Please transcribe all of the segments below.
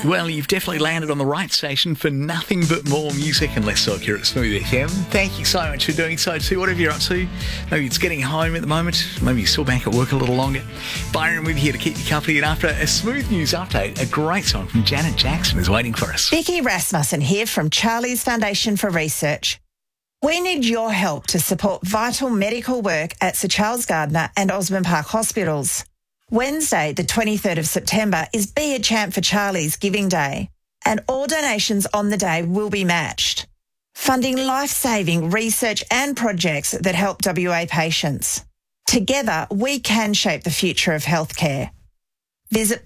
Well, you've definitely landed on the right station for nothing but more music and less talk here at Smooth FM. Thank you so much for doing so too. Whatever you're up to, maybe it's getting home at the moment, maybe you're still back at work a little longer. Byron with you here to keep you company, and after a Smooth News update, a great song from Janet Jackson is waiting for us. Vicky Rasmussen here from Charlie's Foundation for Research. We need your help to support vital medical work at Sir Charles Gardner and Osborne Park hospitals. Wednesday, the 23rd of September, is Be a Champ for Charlie's Giving Day, and all donations on the day will be matched, funding life-saving research and projects that help WA patients. Together, we can shape the future of healthcare. Visit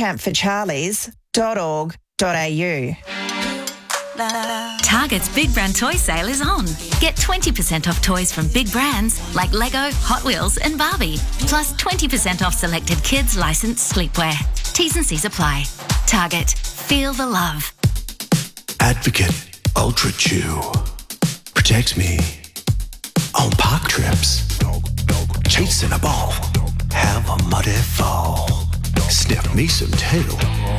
beachampforcharlies.org.au. Target's Big Brand Toy Sale is on. Get 20% off toys from big brands like Lego, Hot Wheels and Barbie. Plus 20% off selected kids' licensed sleepwear. T's and C's apply. Target. Feel the love. Advocate Ultra Chew protects me on park trips. Chasing a ball, have a muddy fall. Sniff me some tail.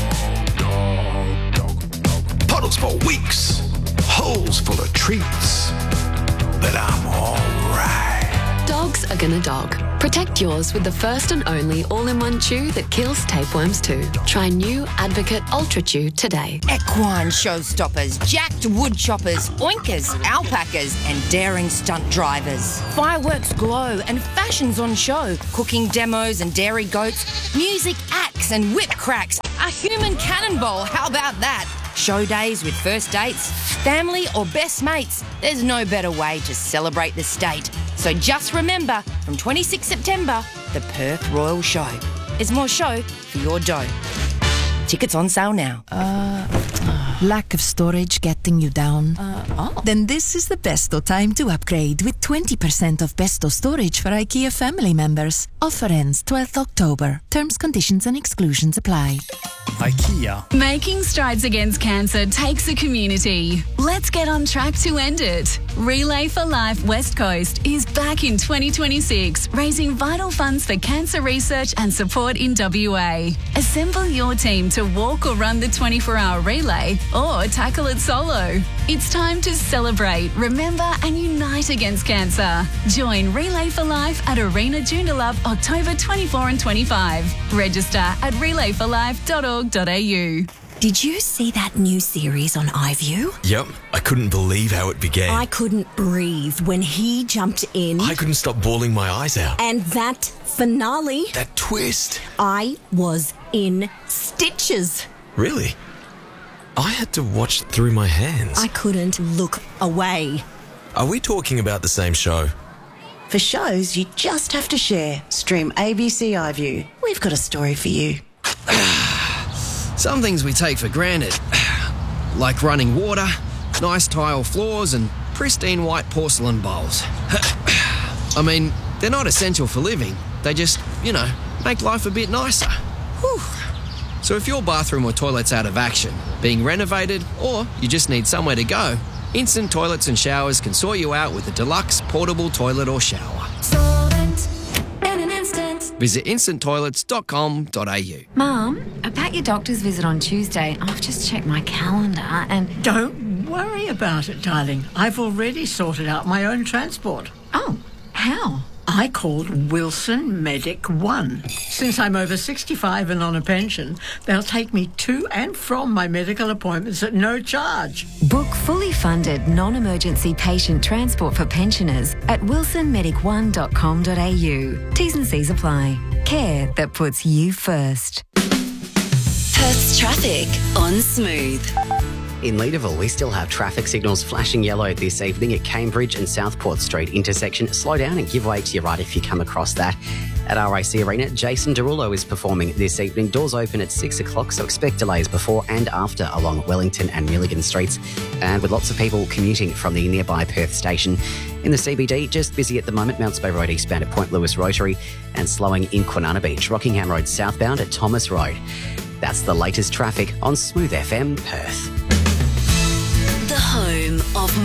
Puddles for weeks, holes full of treats, but I'm alright. Dogs are gonna dog. Protect yours with the first and only all-in-one chew that kills tapeworms too. Try new Advocate Ultra Chew today. Equine showstoppers, jacked wood choppers, oinkers, alpacas and daring stunt drivers. Fireworks glow and fashions on show. Cooking demos and dairy goats. Music acts and whip cracks. A human cannonball, how about that? Show days with first dates, family or best mates. There's no better way to celebrate the state. So just remember, from 26 September, the Perth Royal Show. There's more show for your dough. Tickets on sale now. Lack of storage getting you down? Then this is the Besto time to upgrade with 20% off Besto storage for IKEA family members. Offer ends 12th October. Terms, conditions and exclusions apply. IKEA. Making strides against cancer takes a community. Let's get on track to end it. Relay for Life West Coast is back in 2026, raising vital funds for cancer research and support in WA. Assemble your team to walk or run the 24-hour relay or tackle it solo. It's time to celebrate, remember and unite against cancer. Join Relay for Life at Arena Joondalup October 24 and 25. Register at relayforlife.org.au. Did you see that new series on iView? Yep, I couldn't believe how it began. I couldn't breathe when he jumped in. I couldn't stop bawling my eyes out. And that finale. That twist. I was in stitches. Really? I had to watch through my hands. I couldn't look away. Are we talking about the same show? For shows you just have to share, stream ABC iView. We've got a story for you. Some things we take for granted, like running water, nice tile floors and pristine white porcelain bowls. I mean, they're not essential for living. They just, make life a bit nicer. Whew. So if your bathroom or toilet's out of action, being renovated, or you just need somewhere to go, Instant Toilets and Showers can sort you out with a deluxe portable toilet or shower. Visit instanttoilets.com.au. Mum, about your doctor's visit on Tuesday, I've just checked my calendar and... Don't worry about it, darling. I've already sorted out my own transport. Oh, how? I called Wilson Medic One. Since I'm over 65 and on a pension, they'll take me to and from my medical appointments at no charge. Book fully funded non-emergency patient transport for pensioners at wilsonmedic1.com.au. T's and C's apply. Care that puts you first. Perth's traffic on Smooth. In Leederville, we still have traffic signals flashing yellow this evening at Cambridge and Southport Street intersection. Slow down and give way to your right if you come across that. At RAC Arena, Jason Derulo is performing this evening. Doors open at 6 o'clock, so expect delays before and after along Wellington and Milligan Streets. And with lots of people commuting from the nearby Perth station. In the CBD, just busy at the moment, Mounts Bay Road eastbound at Point Lewis Rotary and slowing in Kwinana Beach. Rockingham Road southbound at Thomas Road. That's the latest traffic on Smooth FM Perth. The home of